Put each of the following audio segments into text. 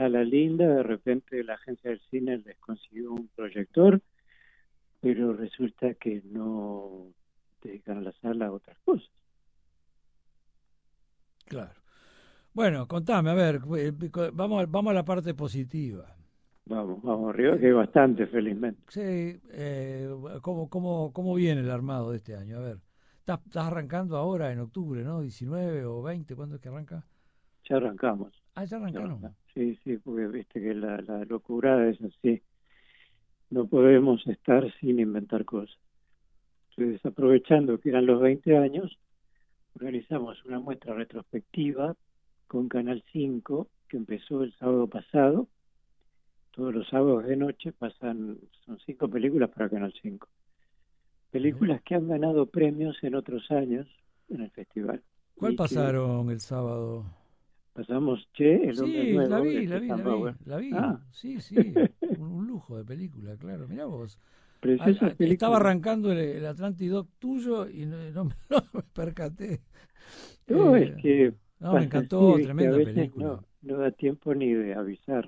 sala linda, de repente la agencia del cine les consiguió un proyector, pero resulta que no dedican a la sala a otras cosas. Claro. Bueno, contame, a ver, vamos a la parte positiva. Vamos arriba, que hay Eh, bastante, felizmente. sí, ¿cómo viene el armado de este año? A ver, estás arrancando ahora en octubre, ¿no? 19 o 20, ¿cuándo es que arranca? Ya arrancamos, Ah, ya ya arrancaron. arrancamos. Sí, sí, porque viste que la locura es así, no podemos estar sin inventar cosas. Entonces, aprovechando que eran los 20 años, organizamos una muestra retrospectiva con Canal 5, que empezó el sábado pasado. Todos los sábados de noche son 5 películas para Canal 5. Mirá. Películas que han ganado premios en otros años en el festival ¿Cuál y que pasaron el sábado? pasamos Che, el hombre Sí, nuevo de Stefan Bauer. la vi. Ah, Sí, sí, un lujo de película, claro. Mirá vos. preciosa Estaba película. arrancando el Atlantic tuyo y no me percaté. No, es Eh, que no, me pasa así, encantó, viste, a tremenda veces película. no da tiempo ni de avisar.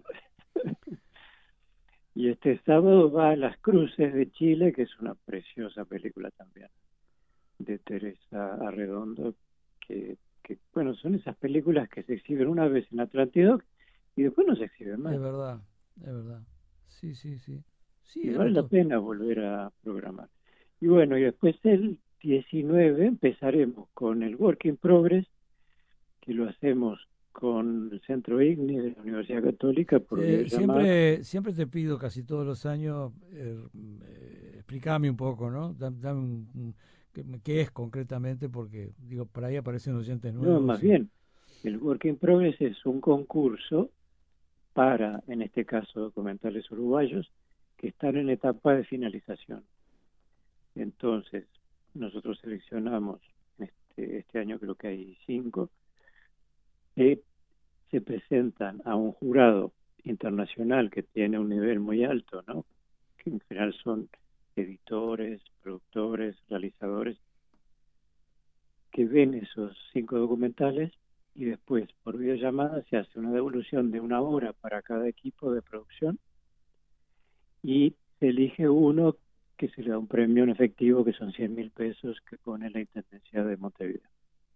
Y este sábado va a Las Cruces de Chile, que es una preciosa película también, de Teresa Arredondo, bueno, son esas películas que se exhiben una vez en Atlantidoc y después no se exhiben más. Es verdad, es verdad. Sí, sí, sí. Sí, Y eran vale la todos. pena volver a programar. Y bueno, y después el 19 empezaremos con el Work in Progress, que lo hacemos con el Centro IGNI de la Universidad Católica por videollamada. Siempre te pido casi todos los años, explícame un poco, ¿no? Dame qué es concretamente, porque digo, por ahí aparecen oyentes No, nuevos más y... bien, el Work in Progress es un concurso para, en este caso, documentales uruguayos que están en etapa de finalización. Entonces, nosotros seleccionamos, este año creo que hay 5, que se presentan a un jurado internacional que tiene un nivel muy alto, ¿no? Que en general son editores, productores, realizadores, que ven esos 5 documentales y después por videollamada se hace una devolución de 1 hora para cada equipo de producción y se elige uno que se le da un premio en efectivo que son 100.000 pesos que pone la Intendencia de Montevideo.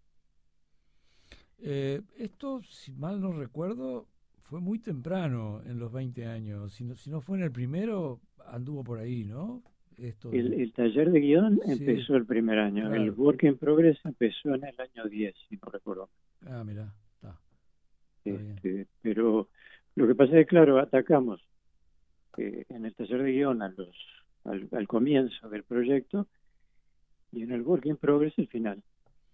Esto, si mal no recuerdo, fue muy temprano en los 20 años. Si no fue en el primero, anduvo por ahí, ¿no? Esto de... El taller de guión Sí, empezó el primer año, el claro. Work in Progress empezó en el año 10, si no recuerdo. Ah, mirá, está bien. Pero lo que pasa es que, claro, atacamos en el taller de guión al comienzo del proyecto y en el Work in Progress el final.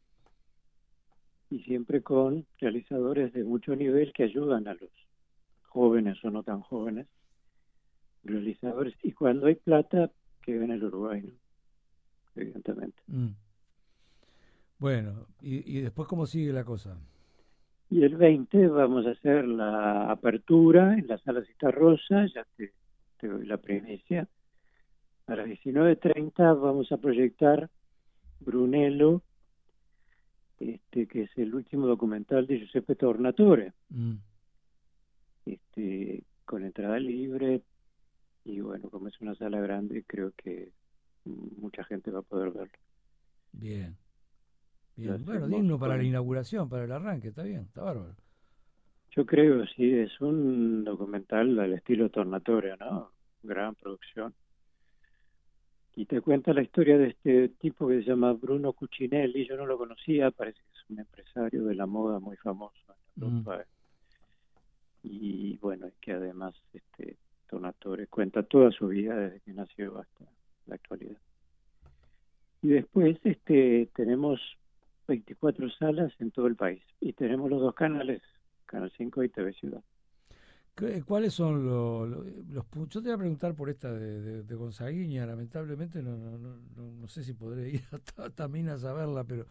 Y siempre con realizadores de mucho nivel que ayudan a los jóvenes o no tan jóvenes realizadores. Y cuando hay plata, que gana el Uruguay, ¿no? Evidentemente. Mm. Bueno, y después cómo sigue la cosa. Y el 20 vamos a hacer la apertura en la sala Citarrosa, ya te doy la primicia. A las 19:30 vamos a proyectar Brunello, que es el último documental de Giuseppe Tornatore, Mm. con entrada libre. Y bueno, como es una sala grande, creo que mucha gente va a poder verlo. Bien, Lo bien. Bueno, hacemos digno para la con, inauguración, para el arranque, está bien, está bárbaro. yo creo, sí, es un documental al estilo Tornatore, ¿no? Gran producción. Y te cuenta la historia de este tipo que se llama Bruno Cucinelli. Yo no lo conocía, parece que es un empresario de la moda muy famoso en Mm. Europa. Y bueno, es que además Tornatore cuenta toda su vida desde que nació hasta la actualidad. Y después tenemos 24 salas en todo el país y tenemos los 2 canales, Canal 5 y TV Ciudad. ¿Cuáles son los puntos? Yo te voy a preguntar por esta de Gonzaguiña, lamentablemente no sé si podré ir hasta Minas a verla, pero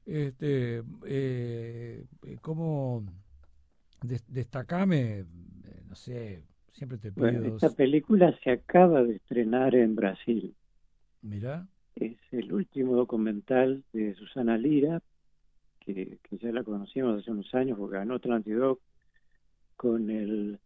¿cómo destacame? No sé, siempre te Bueno, pido, esta película se acaba de estrenar en Brasil. mirá, Es el último documental de Susana Lira, que ya la conocíamos hace unos años porque ganó Atlantidoc con el